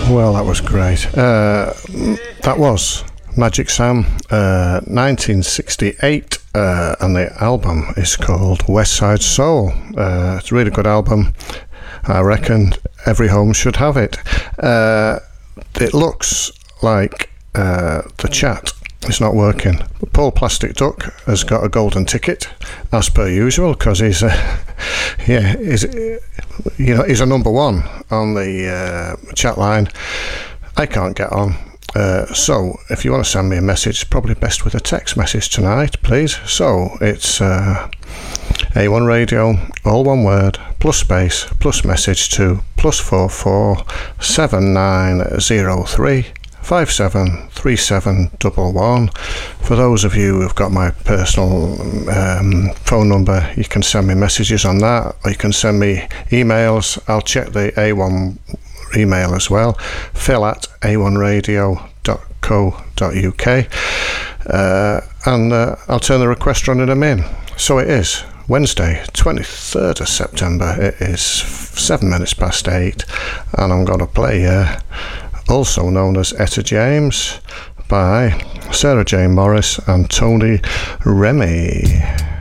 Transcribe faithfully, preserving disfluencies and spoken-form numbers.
Well, that was great. Uh, that was Magic Sam, uh, nineteen sixty-eight, uh, and the album is called West Side Soul. Uh, it's a really good album. I reckon every home should have it. Uh, it looks like uh, the chat is not working. Paul Plastic Duck has got a golden ticket, as per usual, because he's a, yeah, he's, you know, he's a number one on the uh, chat line. I can't get on. Uh, so if you want to send me a message, it's probably best with a text message tonight, please. So it's uh, A one Radio, all one word, plus space, plus message to plus four four seven nine zero three five seven three seven one one. For those of you who've got my personal um, phone number, you can send me messages on that, or you can send me emails. I'll check the A one email as well, phil at a one radio dot co dot uk, uh, and uh, I'll turn the request running them in. So it is Wednesday, twenty-third of September. It is seven minutes past eight, and I'm going to play uh, also known as Etta James by Sarah Jane Morris and Tony Remy.